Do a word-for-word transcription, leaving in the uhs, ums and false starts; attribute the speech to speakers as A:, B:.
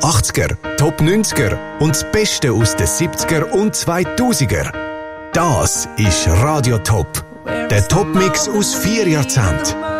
A: achtziger, Top neunziger und das Beste aus den siebziger und zweitausender. Das ist Radio Top. Der Top-Mix aus vier Jahrzehnten.